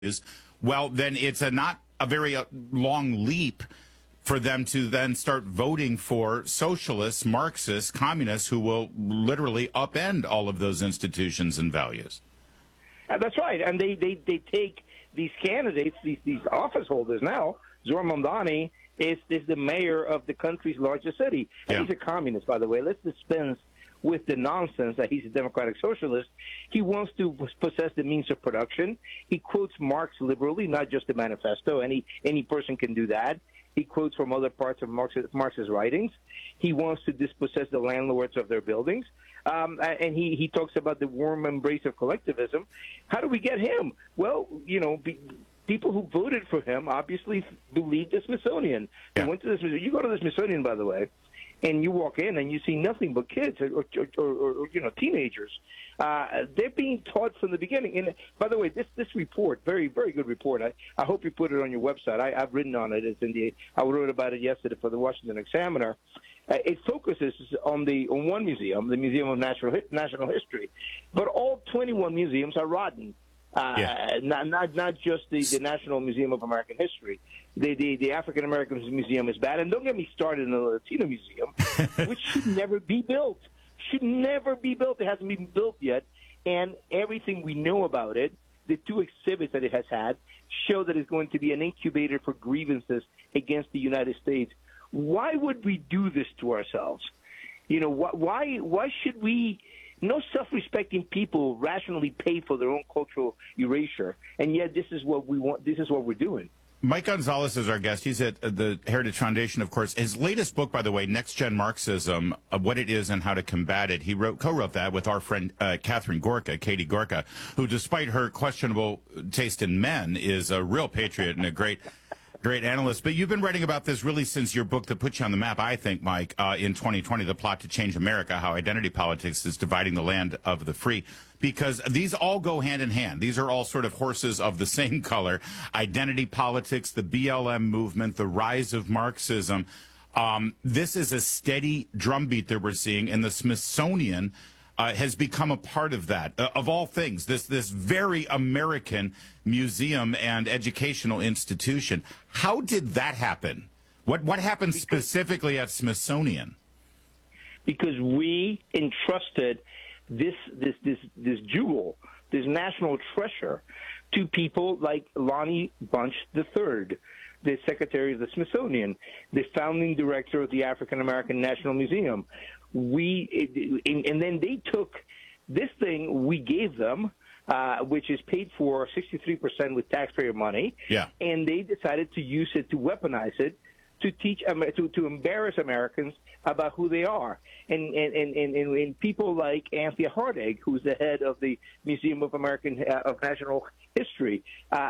well, then it's not a very long leap for them to then start voting for socialists, Marxists, communists who will literally upend all of those institutions and values. That's right. And they take these candidates, these office holders now. Zohran Mamdani is the mayor of the country's largest city. And he's a communist, by the way. Let's dispense with the nonsense that he's a democratic socialist. He wants to possess the means of production. He quotes Marx liberally, not just the manifesto. Any person can do that. He quotes from other parts of Marx's writings. He wants to dispossess the landlords of their buildings. And he talks about the warm embrace of collectivism. How do we get him? Well, people who voted for him obviously believe the Smithsonian. They went to the Smithsonian. You go to the Smithsonian, by the way, and you walk in and you see nothing but kids or teenagers. They're being taught from the beginning. And by the way, this report, very, very good report. I hope you put it on your website. I've written on it. I wrote about it yesterday for the Washington Examiner. It focuses on one museum, the Museum of National History, but all 21 museums are rotten. Not just the National Museum of American History. The African American Museum is bad, and don't get me started in the Latino Museum, which should never be built. Should never be built. It hasn't been built yet, and everything we know about it, the two exhibits that it has had, show that it's going to be an incubator for grievances against the United States. Why would we do this to ourselves? Why should we? No self-respecting people rationally pay for their own cultural erasure, and yet this is what we want. This is what we're doing. Mike Gonzalez is our guest. He's at the Heritage Foundation, of course. His latest book, by the way, Next Gen Marxism, What It Is and How to Combat It. He co-wrote that with our friend Katie Gorka, who, despite her questionable taste in men, is a real patriot and a great analyst. But you've been writing about this really since your book that put you on the map, I think, Mike, in 2020, The Plot to Change America, How Identity Politics is Dividing the Land of the Free, because these all go hand in hand. These are all sort of horses of the same color. Identity politics, the BLM movement, the rise of Marxism. This is a steady drumbeat that we're seeing, and the Smithsonian has become a part of that. Of all things, this very American museum and educational institution. How did that happen? What happened specifically at Smithsonian? Because we entrusted this jewel, this national treasure, to people like Lonnie Bunch III, the secretary of the Smithsonian, the founding director of the African American National Museum. And then they took this thing we gave them, which is paid for 63% with taxpayer money, and they decided to use it, to weaponize it, to teach to embarrass Americans about who they are. And people like Anthea Hardig, who's the head of the Museum of National History,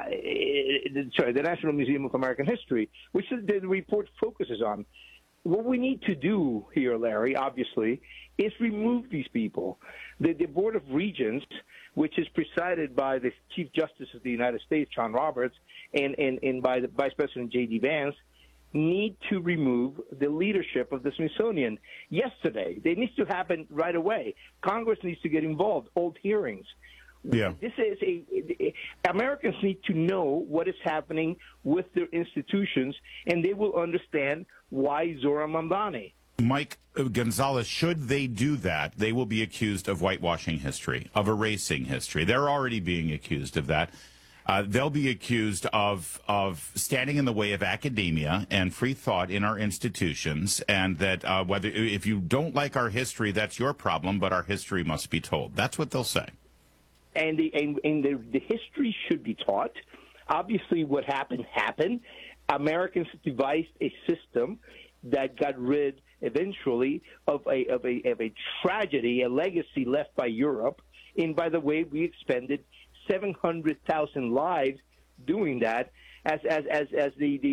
the National Museum of American History, which the report focuses on. What we need to do here, Larry, obviously, is remove these people. The Board of Regents, which is presided by the Chief Justice of the United States, John Roberts, and by the Vice President J.D. Vance, need to remove the leadership of the Smithsonian yesterday. It needs to happen right away. Congress needs to get involved, hold hearings. Yeah. This is Americans need to know what is happening with their institutions, and they will understand why Zohran Mamdani. Mike Gonzalez, should they do that, they will be accused of whitewashing history, of erasing history. They're already being accused of that. They'll be accused of standing in the way of academia and free thought in our institutions, and that if you don't like our history, that's your problem, but our history must be told. That's what they'll say. And the history should be taught. Obviously, what happened. Americans devised a system that got rid eventually of a tragedy, a legacy left by Europe. And by the way, we expended 700,000 lives doing that. As the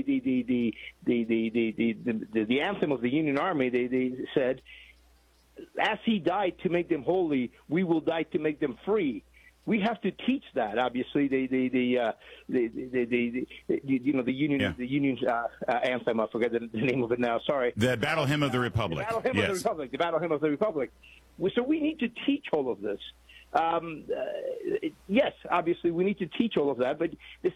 anthem of the Union Army, they said, as he died to make them holy, we will die to make them free. We have to teach that. Obviously, the Union's anthem. I forget the name of it now. Sorry. The Battle Hymn of the Republic. The Battle Hymn of the Republic. The Battle Hymn of the Republic. So we need to teach all of this. Yes, obviously we need to teach all of that, but the